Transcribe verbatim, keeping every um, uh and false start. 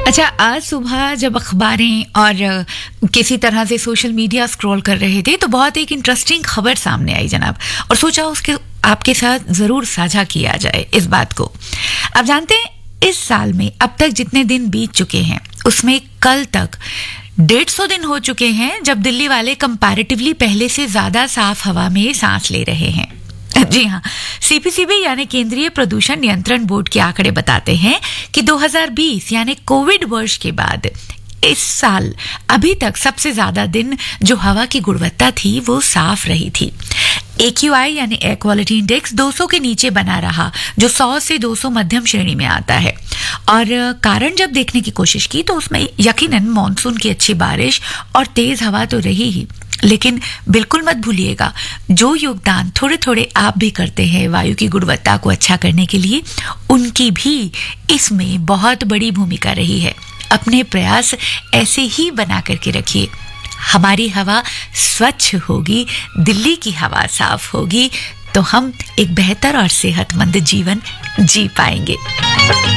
अच्छा, आज सुबह जब अखबारें और किसी तरह से सोशल मीडिया स्क्रॉल कर रहे थे तो बहुत एक इंटरेस्टिंग खबर सामने आई जनाब, और सोचा उसके आपके साथ जरूर साझा किया जाए इस बात को। आप जानते हैं, इस साल में अब तक जितने दिन बीत चुके हैं उसमें कल तक डेढ़ सौ दिन हो चुके हैं जब दिल्ली वाले कंपैरेटिवली पहले से ज्यादा साफ हवा में सांस ले रहे हैं। जी हाँ, सीपीसीबी यानी केंद्रीय प्रदूषण नियंत्रण बोर्ड के आंकड़े बताते हैं कि दो हज़ार बीस यानी कोविड वर्ष के बाद इस साल अभी तक सबसे ज्यादा दिन जो हवा की गुणवत्ता थी वो साफ रही थी। एक्यूआई यानी एयर क्वालिटी इंडेक्स दो सौ के नीचे बना रहा, जो सौ से दो सौ मध्यम श्रेणी में आता है। और कारण जब देखने की कोशिश की तो उसमें यकीनन मॉनसून की अच्छी बारिश और तेज हवा तो रही ही, लेकिन बिल्कुल मत भूलिएगा जो योगदान थोड़े थोड़े आप भी करते हैं वायु की गुणवत्ता को अच्छा करने के लिए, उनकी भी इसमें बहुत बड़ी भूमिका रही है। अपने प्रयास ऐसे ही बना करके रखिए। हमारी हवा स्वच्छ होगी, दिल्ली की हवा साफ होगी तो हम एक बेहतर और सेहतमंद जीवन जी पाएंगे।